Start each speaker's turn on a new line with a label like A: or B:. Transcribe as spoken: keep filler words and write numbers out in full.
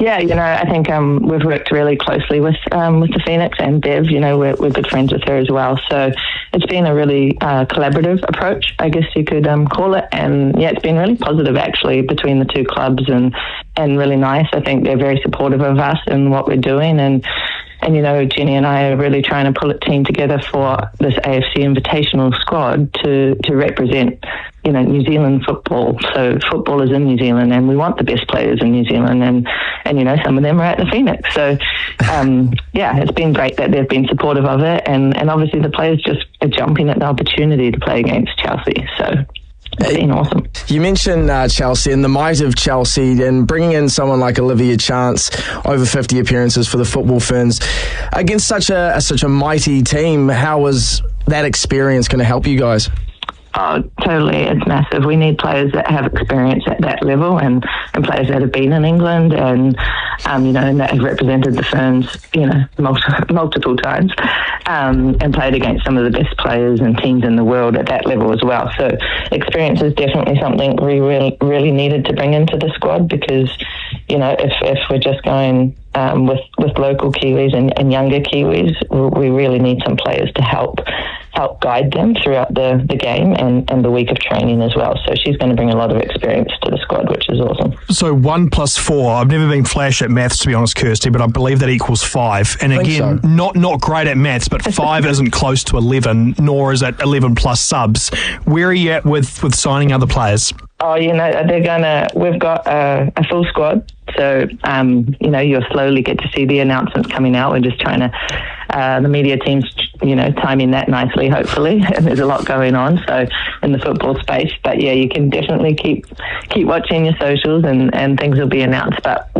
A: Yeah, you know, I think um, we've worked really closely with um, with the Phoenix and Bev. You know, we're, we're good friends with her as well. So it's been a really uh, collaborative approach, I guess you could um, call it. And yeah, it's been really positive actually between the two clubs and, and really nice. I think they're very supportive of us and what we're doing. And And, you know, Jenny and I are really trying to pull a team together for this A F C Invitational squad to, to represent, you know, New Zealand football. So football is in New Zealand and we want the best players in New Zealand. And, and you know, some of them are at the Phoenix. So, um, yeah, it's been great that they've been supportive of it. And, and obviously the players just are jumping at the opportunity to play against Chelsea. So it's been awesome.
B: You mentioned uh, Chelsea and the might of Chelsea, and bringing in someone like Olivia Chance, over fifty appearances for the Football Ferns against such a, a such a mighty team. How was that experience going to help you guys?
A: Oh, totally. It's massive. We need players that have experience at that level and, and players that have been in England and, um, you know, and that have represented the Ferns, you know, multi- multiple times um, and played against some of the best players and teams in the world at that level as well. So experience is definitely something we really, really needed to bring into the squad because, you know, if, if we're just going um, with, with local Kiwis and, and younger Kiwis, we really need some players to help help guide them throughout the, the game and, and the week of training as well. So she's going to bring a lot of experience to the squad, which is awesome.
C: So one plus four, I've never been flash at maths, to be honest, Kirsty, but I believe that equals five. And again, so. not not great at maths, but five isn't close to eleven, nor is it eleven plus subs. Where are you at with, with signing other players?
A: Oh, you know, they're going to, we've got a, a full squad. So, um, you know, you'll slowly get to see the announcements coming out. We're just trying to, uh, the media team's, you know, timing that nicely, hopefully. And there's a lot going on, so in the football space. But yeah, you can definitely keep keep watching your socials and, and things will be announced. But